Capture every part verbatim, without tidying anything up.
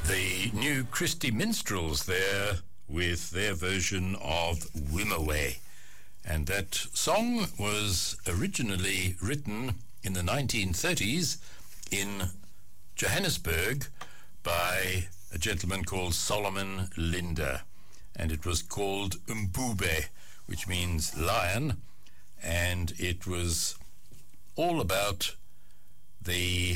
The New Christy Minstrels there with their version of Wimoweh. And that song was originally written in the nineteen thirties in Johannesburg by a gentleman called Solomon Linda. And it was called Mbube, which means lion. And it was all about the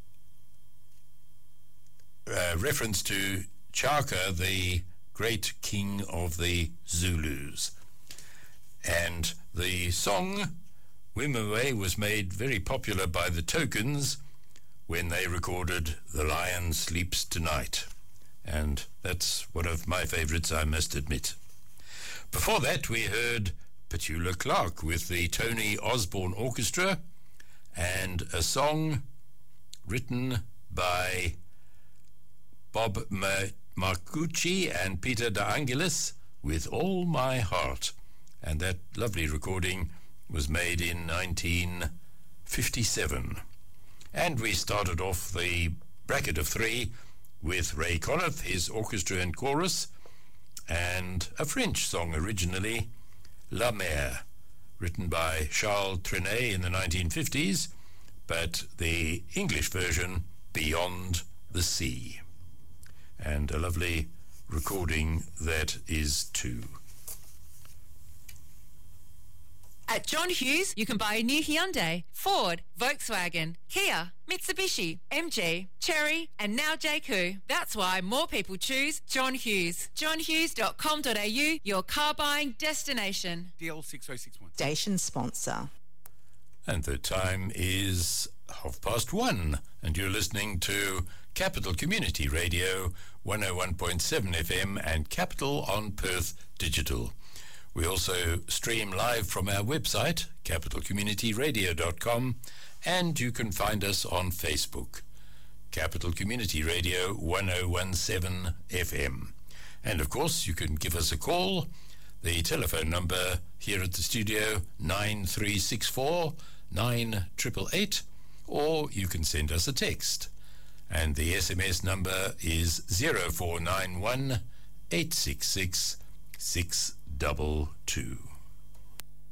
uh, reference to Chaka, the great king of the Zulus. And the song Wimoweh was made very popular by the Tokens when they recorded The Lion Sleeps Tonight. And that's one of my favorites, I must admit. Before that, we heard Petula Clark with the Tony Osborne Orchestra and a song written by Bob Marcucci and Peter De Angelis with All My Heart. And that lovely recording was made in nineteen fifty-seven. And we started off the bracket of three with Ray Conniff, his orchestra and chorus, and a French song originally, La Mer, written by Charles Trenet in the nineteen fifties, but the English version, Beyond the Sea. And a lovely recording that is too. At John Hughes, you can buy a new Hyundai, Ford, Volkswagen, Kia, Mitsubishi, M G, Chery, and now J Q. That's why more people choose John Hughes. john hughes dot com dot a u, your car buying destination. D L six oh six one. Station sponsor. And the time is half past one, and you're listening to Capital Community Radio, one oh one point seven F M, and Capital on Perth Digital. We also stream live from our website, capital community radio dot com, and you can find us on Facebook, Capital Community Radio one oh one seven F M. And of course, you can give us a call. The telephone number here at the studio, nine three six four, nine eight eight eight, or you can send us a text. And the S M S number is zero four nine one, eight six six, six double two.